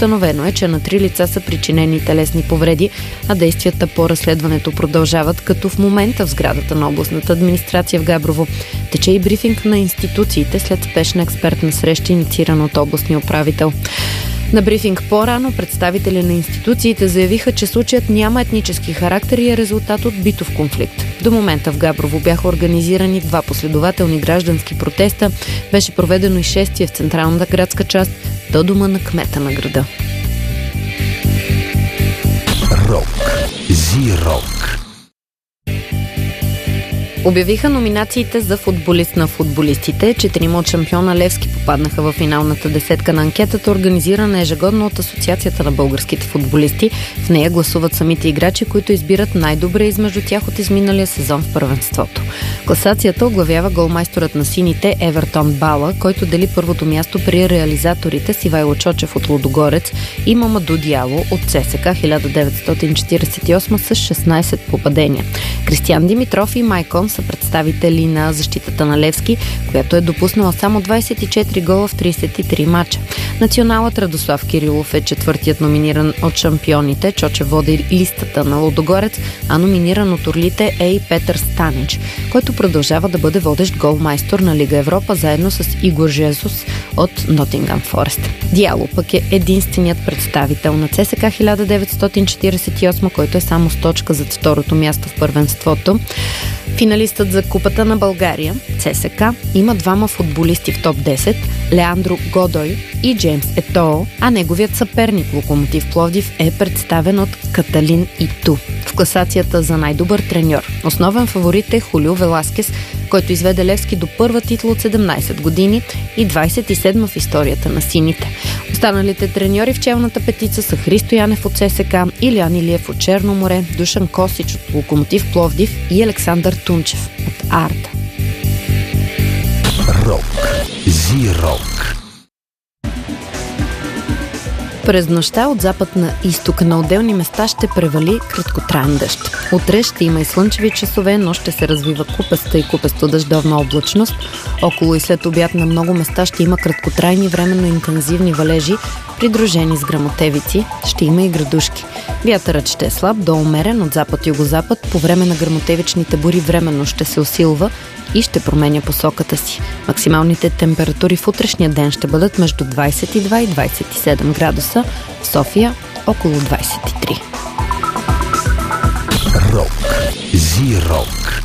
Установено е, че на 3 лица са причинени телесни повреди, а действията по разследването продължават, като в момента в сградата на областната администрация в Габрово тече и брифинг на институциите след спешна експертна среща, инициирана от областния управител. На брифинг по-рано представители на институциите заявиха, че случаят няма етнически характер и е резултат от битов конфликт. До момента в Габрово бяха организирани 2 последователни граждански протеста. Беше проведено и шествие в централната градска част до дома на кмета на града. Рок. Зи-рок. Обявиха номинациите за футболист на футболистите. 4 от шампиона Левски попаднаха в финалната десетка на анкетата, организирана ежегодно от Асоциацията на българските футболисти. В нея гласуват самите играчи, които избират най-добре измежду тях от изминалия сезон в първенството. Класацията оглавява голмайсторът на сините Евертон Бала, който дели първото място при реализаторите с Ивайло Чочев от Лудогорец и Мамаду Диало от ЦСК 1948 с 16 попадения. Кристиян Димитров и Майкон са представители на защитата на Левски, която е допуснала само 24 гола в 33 мача. Националът Радослав Кирилов е четвъртият номиниран от шампионите. Чочев води листата на Лудогорец, а номиниран от орлите е и Петър Станич, който продължава да бъде водещ голмайстор на Лига Европа заедно с Игор Жезус от Нотингъм Форест. Диало пък е единственият представител на ЦСК 1948, който е само с точка зад второто място в първенството. Финалистът за Купата на България, ЦСК, има 2 футболисти в топ 10 – Леандро Годой и Джеймс Етоо, а неговият съперник Локомотив Пловдив е представен от Каталин Иту. В класацията за най-добър треньор основен фаворит е Хулио Веласкес, който изведе Левски до първа титла от 17 години и 27 в историята на сините. Останалите треньори в челната петица са Христо Янев от ЦСК, Илиян Илиев от Черно море, Душан Косич от Локомотив Пловдив и Александър Тунчев от Арда. Рок. Зи-рок. През нощта от запад на изток на отделни места ще превали краткотраен дъжд. Утре ще има и слънчеви часове, но ще се развива купеста и купесто-дъждовна облачност. Около и след обяд на много места ще има краткотрайни временно интензивни валежи, придружени с гръмотевици. Ще има и градушки. Вятърът ще е слаб до умерен от запад-югозапад. По време на гръмотевичните бури временно ще се усилва и ще променя посоката си. Максималните температури в утрешния ден ще бъдат между 22 и 27 градуса, в София около 23. Рок. Зи-рок.